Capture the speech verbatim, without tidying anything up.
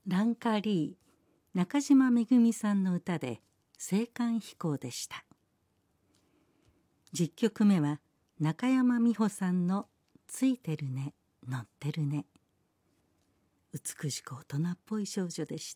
ランカリー中島めぐみさんの歌で青函飛行でした。じゅっきょくめは中山美穂さんのついてるね乗ってるね。美しく大人っぽい少女でした。